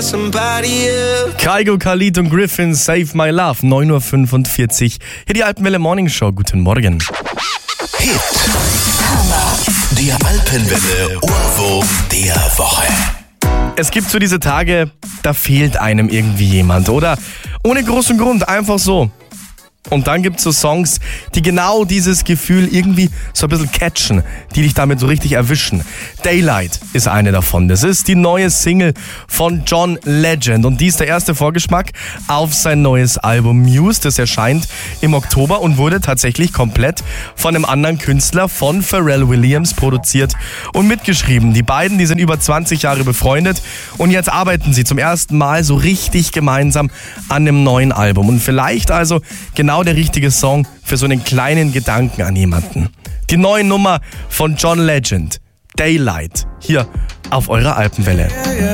Kygo, Khalid und Griffin, Save My Love, 9.45 Uhr. Hier die Alpenwelle Morning Show. Guten Morgen. Hit. Der Alpenwelle Ohrwurm der Woche. Es gibt so diese Tage, da fehlt einem irgendwie jemand, oder? Ohne großen Grund, einfach so. Und dann gibt es so Songs, die genau dieses Gefühl irgendwie so ein bisschen catchen, die dich damit so richtig erwischen. Daylight ist eine davon. Das ist die neue Single von John Legend und die ist der erste Vorgeschmack auf sein neues Album Muse. Das erscheint im Oktober und wurde tatsächlich komplett von einem anderen Künstler, von Pharrell Williams, produziert und mitgeschrieben. Die beiden, die sind über 20 Jahre befreundet und jetzt arbeiten sie zum ersten Mal so richtig gemeinsam an einem neuen Album. Und vielleicht also genau der richtige Song für so einen kleinen Gedanken an jemanden. Die neue Nummer von John Legend, Daylight, hier auf eurer Alpenwelle.